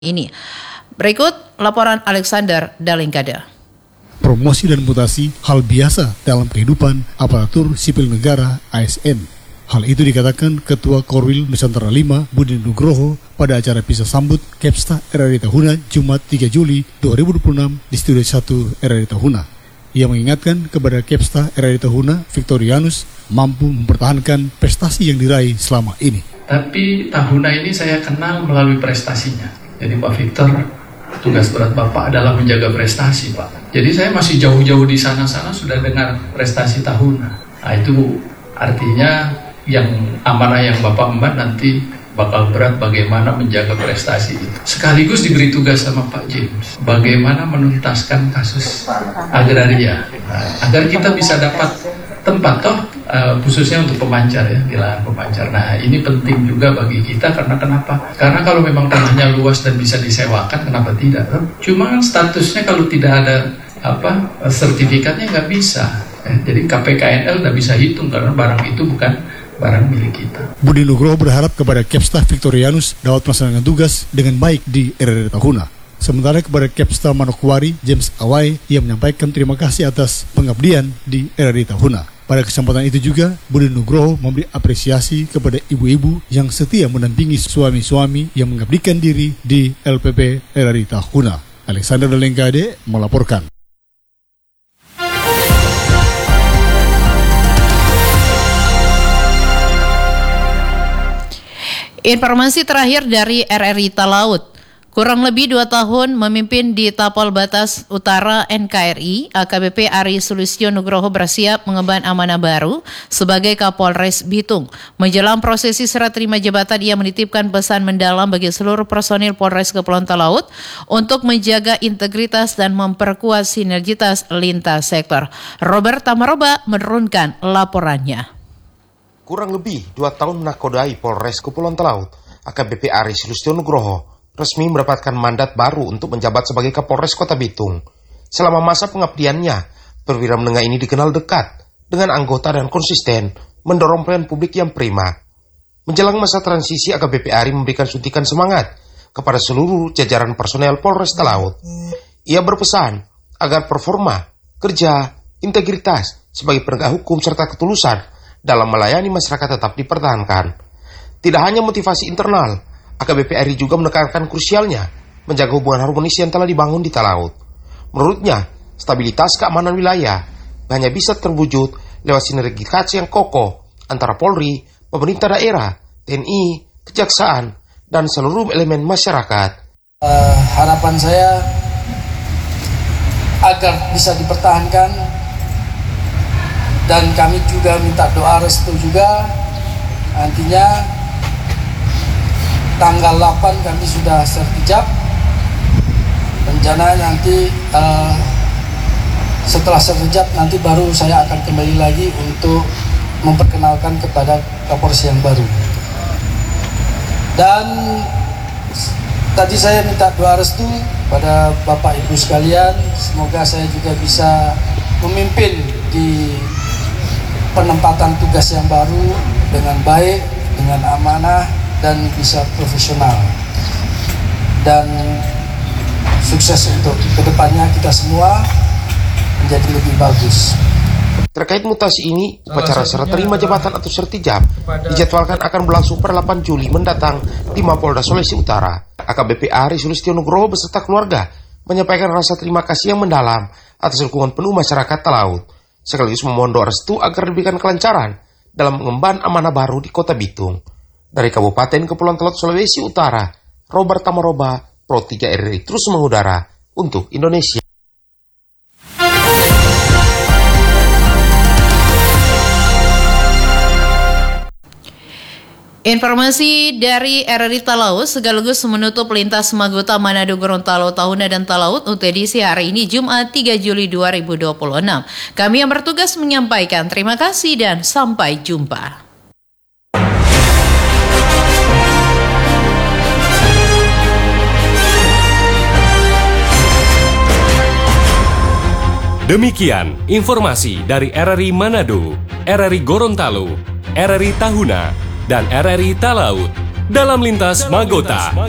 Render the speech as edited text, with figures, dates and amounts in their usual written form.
ini. Berikut laporan Alexander Dalingkada. Promosi dan mutasi hal biasa dalam kehidupan aparatur sipil negara ASN. Hal itu dikatakan Ketua Korwil Nusantara 5 Budi Nugroho pada acara pisah sambut Kepsta RRI Tahuna Jumat 3 Juli 2026 di Studio 1 RRI Tahuna. Ia mengingatkan kepada Kepsta RRI Tahuna Victorianus mampu mempertahankan prestasi yang diraih selama ini. Tapi Tahuna ini saya kenal melalui prestasinya. Jadi Pak Victor, tugas berat Bapak adalah menjaga prestasi, Pak. Jadi saya masih jauh-jauh di sana-sana sudah dengar prestasi Tahuna. Nah, itu artinya yang amanah yang Bapak emban nanti bakal berat bagaimana menjaga prestasi itu. Sekaligus diberi tugas sama Pak James, bagaimana menuntaskan kasus agraria. Nah, agar kita bisa dapat tempat khususnya untuk pemancar ya, di lahan pemancar. Nah, ini penting juga bagi kita karena kenapa? Karena kalau memang tanahnya luas dan bisa disewakan, kenapa tidak? Cuma kan statusnya kalau tidak ada sertifikatnya nggak bisa. Jadi KPKNL nggak bisa hitung karena barang itu bukan barang milik kita. Budi Nugroho berharap kepada Kepsta Victorianus dapat melaksanakan tugas dengan baik di RRI Tahuna. Sementara kepada Kepsta Manokwari James Awai, ia menyampaikan terima kasih atas pengabdian di RRI Tahuna. Pada kesempatan itu juga, Budi Nugroho memberi apresiasi kepada ibu-ibu yang setia mendampingi suami-suami yang mengabdikan diri di LPP RRI Tahuna. Alexander Dalingkade melaporkan. Informasi terakhir dari RRI Talaut. Kurang lebih 2 tahun memimpin di Tapal Batas Utara NKRI, AKBP Ari Sulistyo Nugroho bersiap mengemban amanah baru sebagai Kapolres Bitung. Menjelang prosesi serah terima jabatan, ia menitipkan pesan mendalam bagi seluruh personil Polres Kepulauan Talaut untuk menjaga integritas dan memperkuat sinergitas lintas sektor. Robert Tamaroba menurunkan laporannya. Kurang lebih 2 tahun menakodai Polres Kepulauan Talaut, AKBP Ari Sulistyo Nugroho resmi mendapatkan mandat baru untuk menjabat sebagai Kapolres Kota Bitung. Selama masa pengabdiannya, perwira menengah ini dikenal dekat dengan anggota dan konsisten mendorong pelayanan publik yang prima. Menjelang masa transisi, AKBP Ari memberikan suntikan semangat kepada seluruh jajaran personel Polres Talaut. Ia berpesan agar performa, kerja, integritas sebagai penegak hukum serta ketulusan dalam melayani masyarakat tetap dipertahankan. Tidak hanya motivasi internal, AKBP RI juga menekankan krusialnya menjaga hubungan harmonis yang telah dibangun di Talaut. Menurutnya, stabilitas keamanan wilayah hanya bisa terwujud lewat sinergitas yang kokoh antara Polri, pemerintah daerah, TNI, kejaksaan, dan seluruh elemen masyarakat. Harapan saya agar bisa dipertahankan, dan kami juga minta doa restu juga. Nantinya tanggal 8 kami sudah sertijab. Rencana nanti setelah sertijab nanti baru saya akan kembali lagi untuk memperkenalkan kepada Kapolres yang baru. Dan tadi saya minta doa restu pada Bapak Ibu sekalian, semoga saya juga bisa memimpin di penempatan tugas yang baru dengan baik, dengan amanah, dan bisa profesional. Dan sukses untuk kedepannya kita semua menjadi lebih bagus. Terkait mutasi ini, upacara serah terima jabatan atau sertijab dijadwalkan akan berlangsung per 8 Juli mendatang di Mapolda Sulawesi Utara. AKBP Ari Sulistyo Nugroho beserta keluarga menyampaikan rasa terima kasih yang mendalam atas dukungan penuh masyarakat Talaut, sekaligus memohon doa restu agar diberikan kelancaran dalam mengemban amanah baru di Kota Bitung. Dari Kabupaten Kepulauan Talaut, Sulawesi Utara, Robert Tamaroba, Pro 3 RRI terus mengudara untuk Indonesia. Informasi dari RRI Talaut sekaligus menutup lintas Magota Manado Gorontalo Tahuna dan Talaut untuk edisi hari ini Jumat 3 Juli 2026. Kami yang bertugas menyampaikan terima kasih dan sampai jumpa. Demikian informasi dari RRI Manado, RRI Gorontalo, RRI Tahuna, dan RRI Talaut dalam lintas Magota.